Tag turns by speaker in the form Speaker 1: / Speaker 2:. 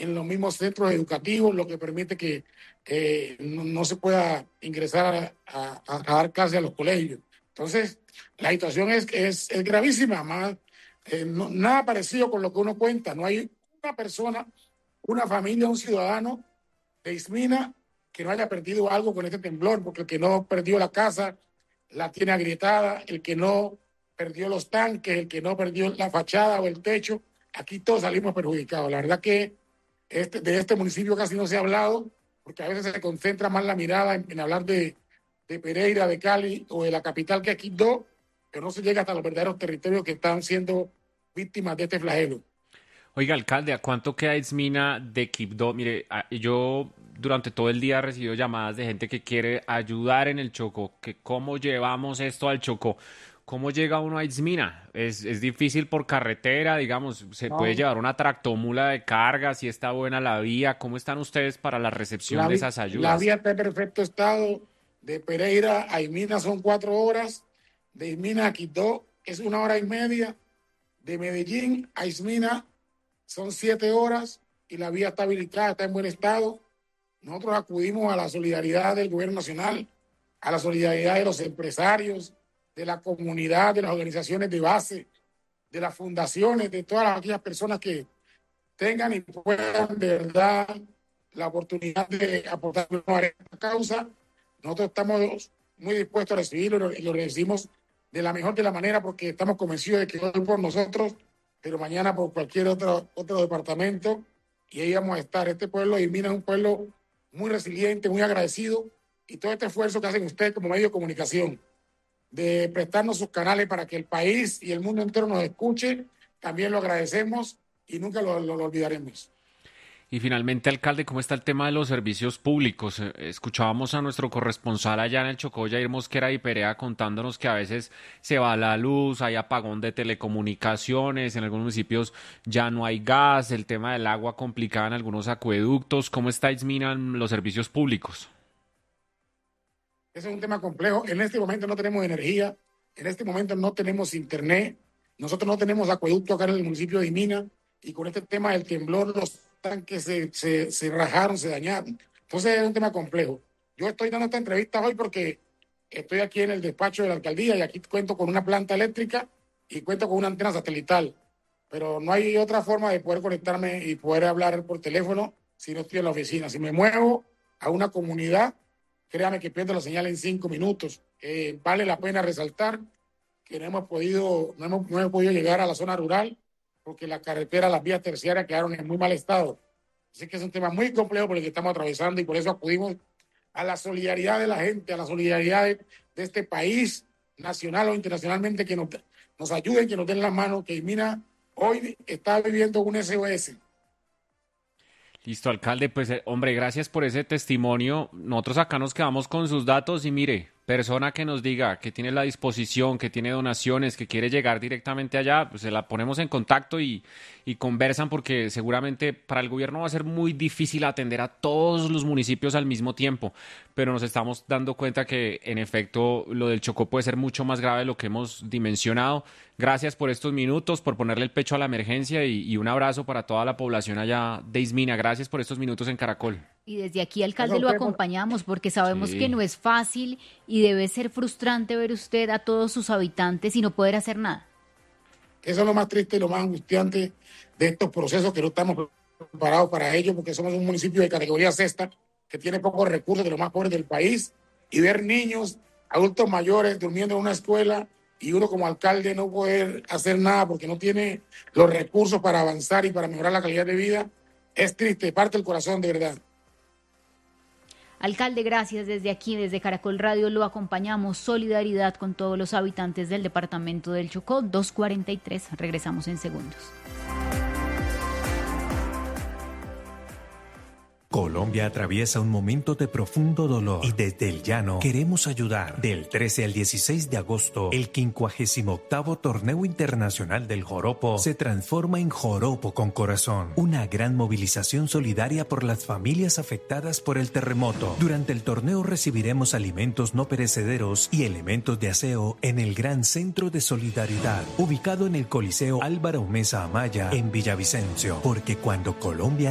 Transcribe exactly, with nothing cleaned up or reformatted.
Speaker 1: en los mismos centros educativos, lo que permite que eh, no, no se pueda ingresar a, a, a dar clases a los colegios. Entonces, la situación es, es, es gravísima, más, eh, no, nada parecido con lo que uno cuenta. No hay una persona, una familia, un ciudadano de Ismina que no haya perdido algo con este temblor, porque el que no perdió la casa la tiene agrietada, el que no perdió los tanques, el que no perdió la fachada o el techo, aquí todos salimos perjudicados. La verdad que este, de este municipio casi no se ha hablado, porque a veces se concentra más la mirada en, en hablar de, de Pereira, de Cali o de la capital que es Quibdó, pero no se llega hasta los verdaderos territorios que están siendo víctimas de este flagelo.
Speaker 2: Oiga, alcalde, ¿a cuánto queda Ismina de Quibdó? Mire, a- yo durante todo el día he recibido llamadas de gente que quiere ayudar en el Chocó, que cómo llevamos esto al Chocó. ¿Cómo llega uno a Ismina? Es, es difícil por carretera, digamos, se puede
Speaker 1: No,
Speaker 2: llevar una tractomula de carga, si está buena la vía. ¿Cómo están ustedes para la recepción
Speaker 1: la,
Speaker 2: de
Speaker 1: vi-
Speaker 2: esas
Speaker 1: la
Speaker 2: ayudas?
Speaker 1: vía está en perfecto estado. De Pereira a Ismina son cuatro horas. De Ismina a Quibdó es una hora y media. De Medellín a Ismina son siete horas y la vía está habilitada, está en buen estado. Nosotros acudimos a la solidaridad del gobierno nacional, a la solidaridad de los empresarios, de la comunidad, de las organizaciones de base, de las fundaciones, de todas aquellas personas que tengan y puedan de verdad la oportunidad de aportar a esta causa. Nosotros estamos muy dispuestos a recibirlo y lo recibimos de la mejor de la manera porque estamos convencidos de que hoy por nosotros, pero mañana por cualquier otro, otro departamento, y ahí vamos a estar. Este pueblo de Ismina es un pueblo muy resiliente, muy agradecido, y todo este esfuerzo que hacen ustedes como medio de comunicación, de prestarnos sus canales para que el país y el mundo entero nos escuche, también lo agradecemos y nunca lo, lo, lo olvidaremos.
Speaker 2: Y finalmente, alcalde, ¿cómo está el tema de los servicios públicos? Eh, Escuchábamos a nuestro corresponsal allá en el Chocó, Jair Mosquera y Perea, contándonos que a veces se va la luz, hay apagón de telecomunicaciones, en algunos municipios ya no hay gas, el tema del agua complicada en algunos acueductos. ¿Cómo está Ismina en los servicios públicos?
Speaker 1: Ese es un tema complejo. En este momento no tenemos energía, en este momento no tenemos internet, nosotros no tenemos acueducto acá en el municipio de Mina y con este tema del temblor los tanques se, se, se rajaron, se dañaron. Entonces es un tema complejo. Yo estoy dando esta entrevista hoy porque estoy aquí en el despacho de la alcaldía y aquí cuento con una planta eléctrica y cuento con una antena satelital, pero no hay otra forma de poder conectarme y poder hablar por teléfono si no estoy en la oficina. Si me muevo a una comunidad, créame que pierdo la señal en cinco minutos. Eh, vale la pena resaltar que no hemos podido, no hemos, no hemos podido llegar a la zona rural porque la carretera, las vías terciarias quedaron en muy mal estado. Así que es un tema muy complejo por el que estamos atravesando y por eso acudimos a la solidaridad de la gente, a la solidaridad de, de este país, nacional o internacionalmente, que nos, nos ayuden, que nos den la mano, que Ismina hoy está viviendo un S O S.
Speaker 2: Listo, alcalde, pues eh, hombre, gracias por ese testimonio. Nosotros acá nos quedamos con sus datos y mire, persona que nos diga que tiene la disposición, que tiene donaciones, que quiere llegar directamente allá, pues se la ponemos en contacto y, y conversan porque seguramente para el gobierno va a ser muy difícil atender a todos los municipios al mismo tiempo, pero nos estamos dando cuenta que en efecto lo del Chocó puede ser mucho más grave de lo que hemos dimensionado. Gracias por estos minutos, por ponerle el pecho a la emergencia y, y un abrazo para toda la población allá de Ismina. Gracias por estos minutos en Caracol.
Speaker 3: Y desde aquí,
Speaker 1: Eso
Speaker 3: alcalde, lo
Speaker 1: usted,
Speaker 3: acompañamos porque sabemos que
Speaker 2: Sí.
Speaker 3: no es fácil y debe ser frustrante ver usted a todos sus habitantes y no poder hacer nada.
Speaker 1: eso es lo más triste y lo más angustiante de estos procesos, que no estamos preparados para ello, porque somos un municipio de categoría sexta, que tiene pocos recursos, de los más pobres del país, y ver niños, adultos mayores durmiendo en una escuela y uno como alcalde no poder hacer nada porque no tiene los recursos para avanzar y para mejorar la calidad de vida, es triste, parte el corazón de verdad.
Speaker 3: Alcalde, gracias. Desde aquí, desde Caracol Radio, lo acompañamos. Solidaridad con todos los habitantes del departamento del Chocó. dos cuarenta y tres. Regresamos en segundos.
Speaker 4: Colombia atraviesa un momento de profundo dolor y desde el llano queremos ayudar. Del trece al dieciséis de agosto, el quincuagésimo octavo Torneo Internacional del Joropo se transforma en Joropo con Corazón, una gran movilización solidaria por las familias afectadas por el terremoto. Durante el torneo recibiremos alimentos no perecederos y elementos de aseo en el Gran Centro de Solidaridad, ubicado en el Coliseo Álvaro Mesa Amaya en Villavicencio, porque cuando Colombia